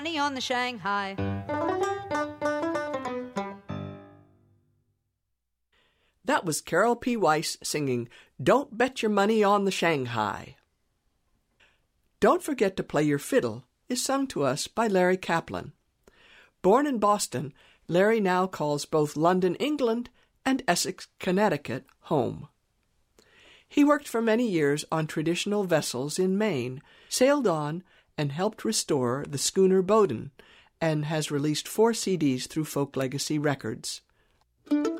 on the Shanghai. That was Carol P. Weiss singing Don't Bet Your Money on the Shanghai. Don't Forget to Play Your Fiddle is sung to us by Larry Kaplan. Born in Boston, Larry now calls both London, England, and Essex, Connecticut, home. He worked for many years on traditional vessels in Maine, sailed on, and helped restore the schooner Bowdoin, and has released 4 CDs through Folk Legacy Records.